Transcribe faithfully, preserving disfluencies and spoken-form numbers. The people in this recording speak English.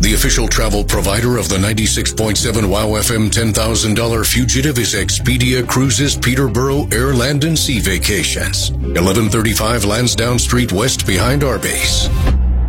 The official travel provider of the ninety-six point seven WOW F M ten thousand dollars fugitive is Expedia Cruises Peterborough Air Land and Sea Vacations. eleven thirty-five Lansdowne Street West behind Arby's.